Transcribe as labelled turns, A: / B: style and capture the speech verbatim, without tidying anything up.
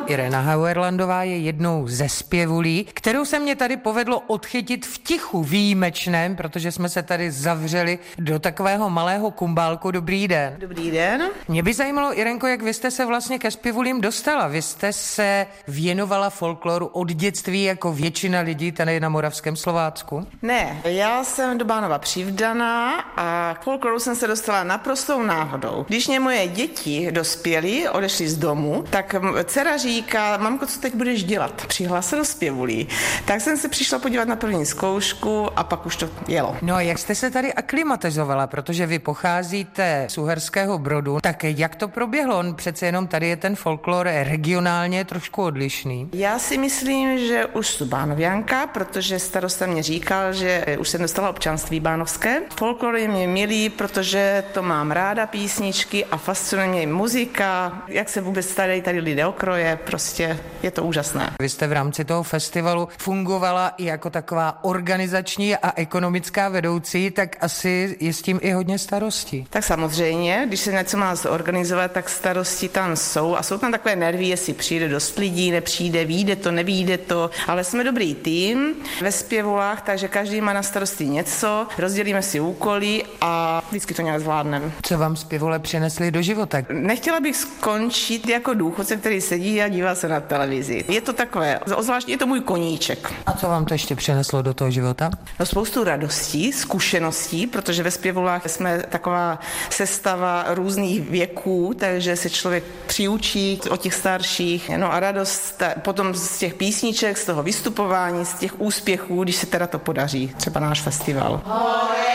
A: Irena Hauerlandová je jednou ze zpěvulí, kterou se mě tady povedlo odchytit v tichu výjimečném, protože jsme se tady zavřeli do takového malého kumbálku. Dobrý den.
B: Dobrý den.
A: Mě by zajímalo, Irenko, jak vy jste se vlastně ke zpěvulím dostala. Vy jste se věnovala folkloru od dětství jako většina lidí tady na Moravském Slovácku?
B: Ne, já jsem do Bánova přivdaná a k folkloru jsem se dostala naprostou náhodou. Když mě moje děti dospěly, odešly z domu, tak dcera říká, mamko, co teď budeš dělat? Přihlásila se do zpěvulí. Tak jsem se přišla podívat na první zkoušku a pak už to jelo.
A: No a jak jste se tady aklimatizovala, protože vy pocházíte z Uherského Brodu, tak jak to proběhlo? On přece jenom tady je ten folklor regionálně trošku odlišný.
B: Já si myslím, že už jsem Bánovianka, protože starosta mě říkal, že už jsem dostala občanství bánovské. Folklor je mě milý, protože to mám ráda, písničky, a fascinuje mě muzika, jak se vůbec starají tady lidé o kroje, prostě je to úžasné.
A: Vy jste v rámci toho festivalu fungovala i jako taková organizační a ekonomická vedoucí, tak asi je s tím i hodně starostí.
B: Tak samozřejmě, když se něco má zorganizovat, tak starosti tam jsou a jsou tam takové nervy, jestli přijde dost lidí, nepřijde, vyjde to, nevyjde to, ale jsme dobrý tým ve zpěvulách, takže každý má na starosti něco, rozdělíme si úkoly a vždycky to nějak zvládneme.
A: Co vám zpěvule přinesli do života?
B: Nechtěla bych skončit jako důchodce, který sedí a dívá se na televizi. Je to takové, zvláště je to můj koníček.
A: A co vám to ještě přineslo do toho života?
B: No, spoustu radostí, zkušeností, protože ve zpěvulách jsme taková sestava různých věků, takže se člověk přiučí od těch starších. No a radost potom z těch písniček, z toho vystupování, z těch úspěchů, když se teda to podaří, třeba náš festival.